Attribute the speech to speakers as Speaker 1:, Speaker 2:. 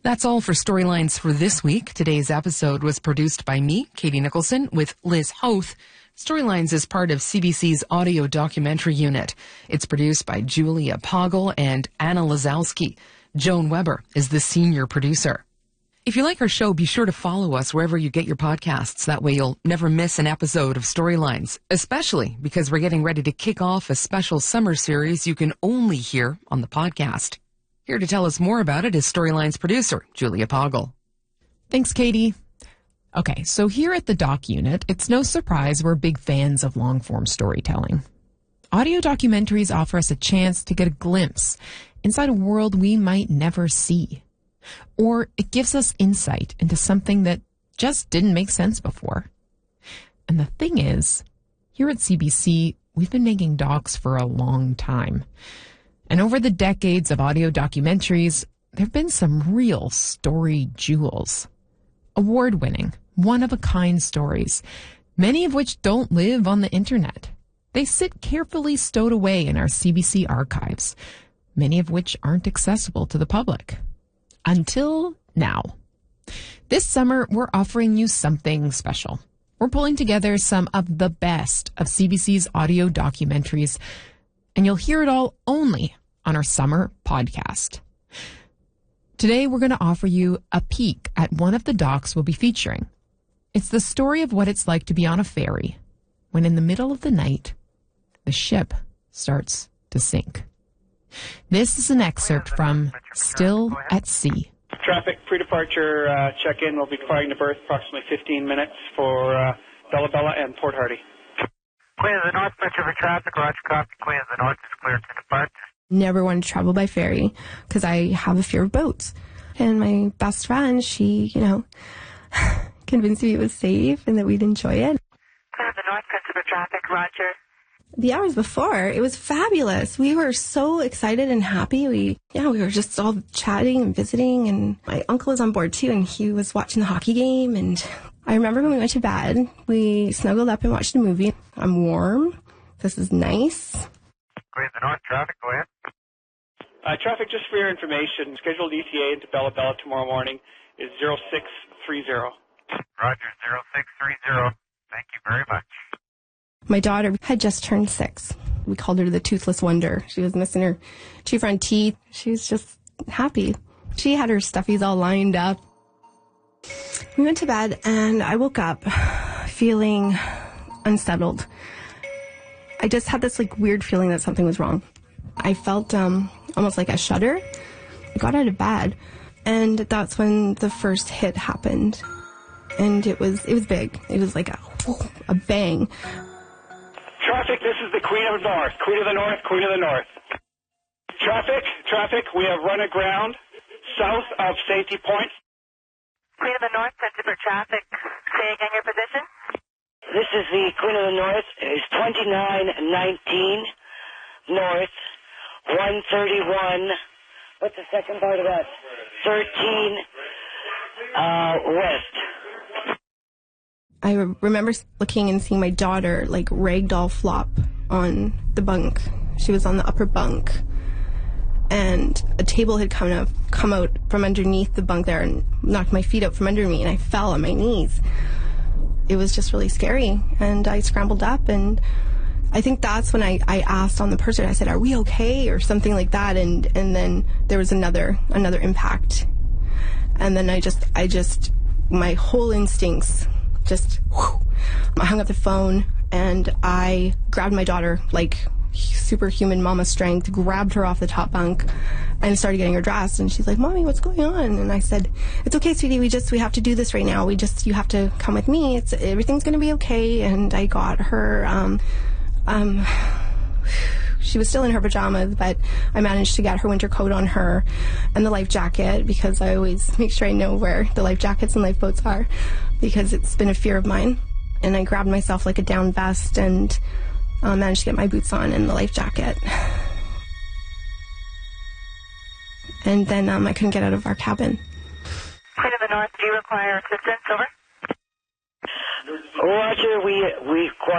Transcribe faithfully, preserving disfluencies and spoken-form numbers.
Speaker 1: That's all for Storylines for this week. Today's episode was produced by me, Katie Nicholson, with Liz Hoth. Storylines is part of C B C's audio documentary unit. It's produced by Julia Poggle and Anna Lazowski. Joan Weber is the senior producer. If you like our show, be sure to follow us wherever you get your podcasts. That way you'll never miss an episode of Storylines, especially because we're getting ready to kick off a special summer series you can only hear on the podcast. Here to tell us more about it is Storylines producer, Julia Poggle.
Speaker 2: Thanks, Katie. Okay, so here at the Doc Unit, it's no surprise we're big fans of long-form storytelling. Audio documentaries offer us a chance to get a glimpse inside a world we might never see. Or it gives us insight into something that just didn't make sense before. And the thing is, here at C B C, we've been making docs for a long time. And over the decades of audio documentaries, there have been some real story jewels. Award-winning, one-of-a-kind stories, many of which don't live on the internet. They sit carefully stowed away in our C B C archives, many of which aren't accessible to the public. Until now. This summer, we're offering you something special. We're pulling together some of the best of C B C's audio documentaries, and you'll hear it all only on our summer podcast. Today, we're going to offer you a peek at one of the docs we'll be featuring. It's the story of what it's like to be on a ferry when in the middle of the night, the ship starts to sink. This is an excerpt from Still at Sea.
Speaker 3: Traffic pre-departure uh, check-in will be departing the berth approximately fifteen minutes for uh, Bella Bella and Port Hardy.
Speaker 4: Queen of the North, Pacific traffic, Roger copy. Queen of the North is clear to depart.
Speaker 5: Never wanted to travel by ferry because I have a fear of boats. And my best friend, she, you know, convinced me it was safe and that we'd enjoy it.
Speaker 4: Queen of the North, Pacific traffic, Roger.
Speaker 5: The hours before, it was fabulous. We were so excited and happy. We, yeah, we were just all chatting and visiting, and my uncle was on board too, and he was watching the hockey game. And I remember when we went to bed, we snuggled up and watched a movie. I'm warm. This is nice.
Speaker 4: Queen of the North, traffic, go ahead.
Speaker 3: Uh, traffic, just for your information, scheduled E T A into Bella Bella tomorrow morning is zero six three zero.
Speaker 4: Roger, zero six three zero. Thank you very much.
Speaker 5: My daughter had just turned six. We called her the Toothless Wonder. She was missing her two front teeth. She was just happy. She had her stuffies all lined up. We went to bed, and I woke up feeling unsettled. I just had this like weird feeling that something was wrong. I felt um, almost like a shudder. I got out of bed, and that's when the first hit happened. And it was it was big. It was like a, a bang.
Speaker 3: Traffic, this is the Queen of the North. Queen of the North, Queen of the North. Traffic, traffic, we have run aground south of Safety Point.
Speaker 4: Queen of the North, Pacific traffic. Say again your position.
Speaker 6: This is the Queen of the North. It's twenty-nine nineteen north, one thirty-one. What's the second part of that? thirteen uh, west.
Speaker 5: I remember looking and seeing my daughter like ragdoll flop on the bunk. She was on the upper bunk, and a table had come up, come out from underneath the bunk there and knocked my feet out from under me, and I fell on my knees. It was just really scary, and I scrambled up, and I think that's when I, I asked on the person, I said, "Are we okay?" or something like that, and and then there was another another impact, and then I just I just my whole instincts just whew, I hung up the phone, and I grabbed my daughter like superhuman mama strength, grabbed her off the top bunk and started getting her dressed. And she's like, "Mommy, what's going on?" And I said, "It's okay, sweetie. We just, we have to do this right now. We just, you have to come with me. It's, everything's going to be okay." And I got her, um, um, she was still in her pajamas, but I managed to get her winter coat on her and the life jacket, because I always make sure I know where the life jackets and lifeboats are, because it's been a fear of mine. And I grabbed myself like a down vest and uh, managed to get my boots on and the life jacket. And then um, I couldn't get out of our cabin.
Speaker 4: Queen of the North, do you require assistance? Over.
Speaker 6: Roger, we we.